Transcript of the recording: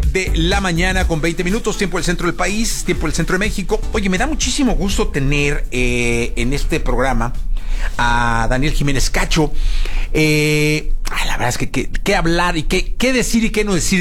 de la mañana con 20 minutos, tiempo del centro del país, tiempo del centro de México. Oye, me da muchísimo gusto tener en este programa a Daniel Jiménez Cacho. La verdad es que qué hablar y qué decir y qué no decir